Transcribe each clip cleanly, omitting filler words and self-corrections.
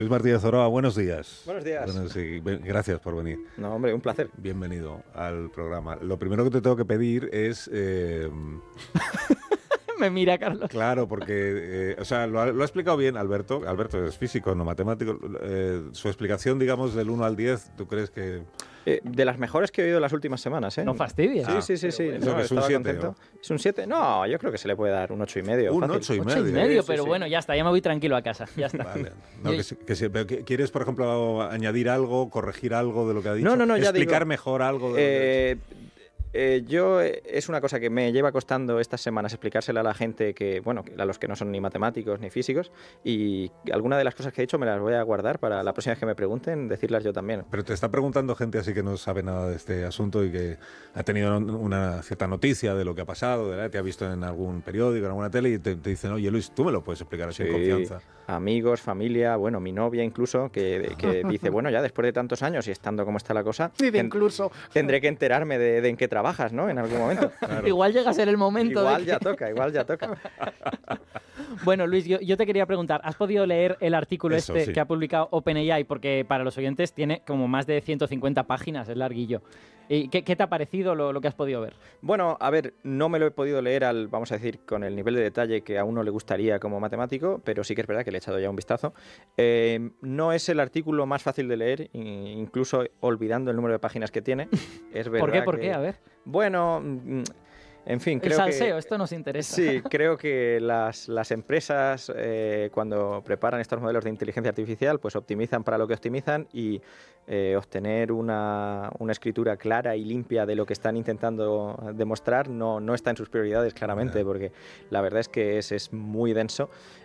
Luis Martínez Oroa, buenos días. Buenos días. Bueno, sí, gracias por venir. No, hombre, un placer. Bienvenido al programa. Lo primero que te tengo que pedir es... Me mira, Carlos. Claro, porque lo ha explicado bien Alberto. Alberto es físico, no matemático. Su explicación, digamos, del 1 al 10, ¿tú crees que...? De las mejores que he oído las últimas semanas, ¿eh? No fastidies. Sí. Bueno, es un 7, ¿no? ¿Es un 7? No, yo creo que se le puede dar un 8,5. Un fácil. 8,5. Pero sí. bueno, ya está, ya me voy tranquilo a casa. Ya está. Vale. No, pero ¿quieres, por ejemplo, añadir algo, corregir algo de lo que ha dicho? No, ya explicar digo, mejor algo de lo que ha dicho. Es una cosa que me lleva costando estas semanas explicársela a la gente a los que no son ni matemáticos ni físicos, y alguna de las cosas que he dicho me las voy a guardar para la próxima vez que me pregunten, decirlas yo también. Pero te está preguntando gente así que no sabe nada de este asunto y que ha tenido una cierta noticia de lo que ha pasado, ¿verdad? Te ha visto en algún periódico, en alguna tele y te dicen, oye Luis, tú me lo puedes explicar así en confianza. Amigos, familia, mi novia incluso, que dice, bueno, ya después de tantos años y estando como está la cosa, tendré que enterarme de en qué trabajas, ¿no? En algún momento. Claro. Igual llega a ser el momento. Igual ya toca. Bueno, Luis, yo te quería preguntar, ¿has podido leer el artículo sí. que ha publicado OpenAI? Porque para los oyentes tiene como más de 150 páginas, es larguillo. ¿Y qué te ha parecido lo que has podido ver? Bueno, a ver, no me lo he podido leer vamos a decir, con el nivel de detalle que a uno le gustaría como matemático, pero sí que es verdad que le he echado ya un vistazo. No es el artículo más fácil de leer, incluso olvidando el número de páginas que tiene. Es verdad. ¿Por qué? A ver. Bueno... En fin, creo el salseo, esto nos interesa. Sí, creo que las empresas cuando preparan estos modelos de inteligencia artificial, pues optimizan para lo que optimizan y obtener una escritura clara y limpia de lo que están intentando demostrar no está en sus prioridades claramente, porque la verdad es que es muy denso.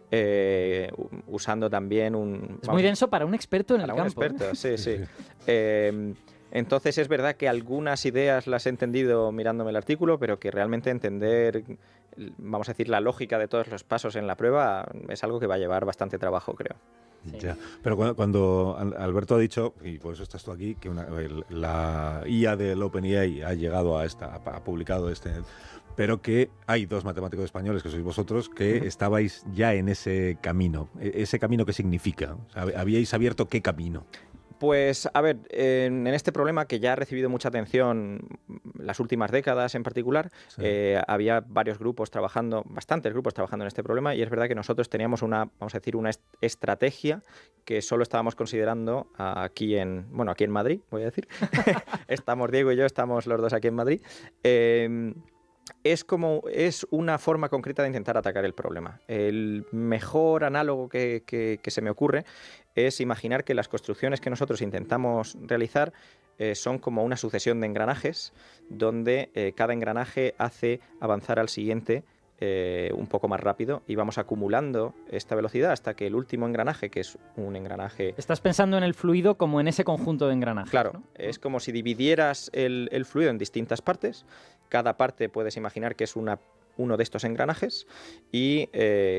Usando también muy denso para un experto en el campo. Para un experto, sí. Entonces es verdad que algunas ideas las he entendido mirándome el artículo, pero que realmente entender, vamos a decir, la lógica de todos los pasos en la prueba es algo que va a llevar bastante trabajo, creo. Sí. Ya. Pero cuando Alberto ha dicho, y por eso estás tú aquí, que la IA del OpenAI ha llegado ha publicado pero que hay dos matemáticos españoles, que sois vosotros, que estabais ya en ese camino. ¿Ese camino qué significa? O sea, ¿habíais abierto qué camino? Pues, a ver, en este problema que ya ha recibido mucha atención las últimas décadas en particular, sí. Había bastantes grupos trabajando en este problema, y es verdad que nosotros teníamos una estrategia que solo estábamos considerando aquí en Madrid, voy a decir. Diego y yo estamos los dos aquí en Madrid. Es una forma concreta de intentar atacar el problema. El mejor análogo que se me ocurre es imaginar que las construcciones que nosotros intentamos realizar son como una sucesión de engranajes, donde cada engranaje hace avanzar al siguiente un poco más rápido, y vamos acumulando esta velocidad hasta que el último engranaje, que es un engranaje... Estás pensando en el fluido como en ese conjunto de engranajes. Claro, ¿no? Es como si dividieras el fluido en distintas partes. Cada parte puedes imaginar que es uno de estos engranajes, y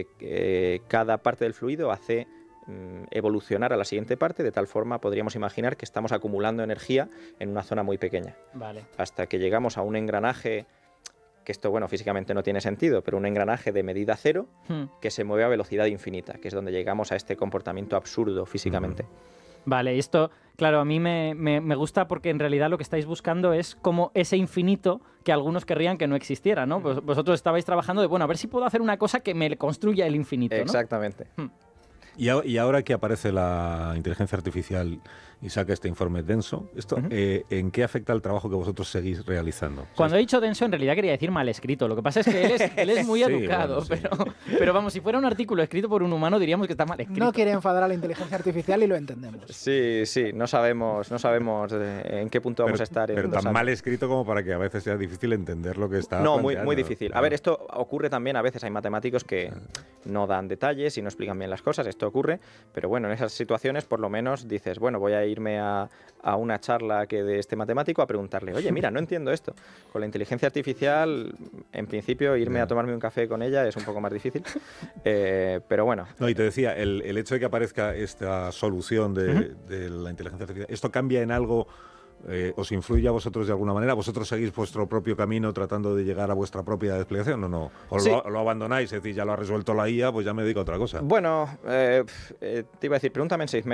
cada parte del fluido hace evolucionar a la siguiente parte, de tal forma podríamos imaginar que estamos acumulando energía en una zona muy pequeña. Vale. Hasta que llegamos a un engranaje, que esto, físicamente no tiene sentido, pero un engranaje de medida cero que se mueve a velocidad infinita, que es donde llegamos a este comportamiento absurdo físicamente. Vale, esto, claro, a mí me gusta, porque en realidad lo que estáis buscando es como ese infinito que algunos querrían que no existiera, ¿no? Pues vosotros estabais trabajando de, a ver si puedo hacer una cosa que me construya el infinito, ¿no? Exactamente. Y ahora que aparece la inteligencia artificial y saca este informe denso, ¿en qué afecta el trabajo que vosotros seguís realizando? Cuando he dicho denso, en realidad quería decir mal escrito. Lo que pasa es que él es muy educado, sí. pero vamos, si fuera un artículo escrito por un humano diríamos que está mal escrito. No quiere enfadar a la inteligencia artificial y lo entendemos. Sí, no sabemos en qué punto vamos a estar. Pero tan mal escrito como para que a veces sea difícil entender lo que está No, planteando. muy difícil. Claro. A ver, esto ocurre también a veces. Hay matemáticos que no dan detalles y no explican bien las cosas. Esto ocurre, pero bueno, en esas situaciones por lo menos dices, voy a irme a una charla de este matemático a preguntarle, oye, mira, no entiendo esto. Con la inteligencia artificial, en principio, irme a tomarme un café con ella es un poco más difícil, pero bueno. No, y te decía, el hecho de que aparezca esta solución de la inteligencia artificial, ¿esto cambia en algo? ¿Os influye a vosotros de alguna manera? ¿Vosotros seguís vuestro propio camino tratando de llegar a vuestra propia explicación o no? ¿O sí. lo abandonáis? Es decir, ya lo ha resuelto la IA, pues ya me dedico a otra cosa. Bueno, te iba a decir, pregúntame en 6 meses.